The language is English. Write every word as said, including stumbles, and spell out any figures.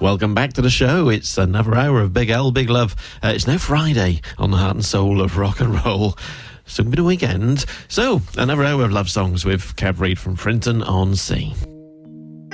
Welcome back to the show. It's another hour of Big L, Big Love. Uh, it's now Friday on the heart and soul of rock and roll. Soon be the weekend. So, another hour of love songs with Kev Reid from Frinton on Sea.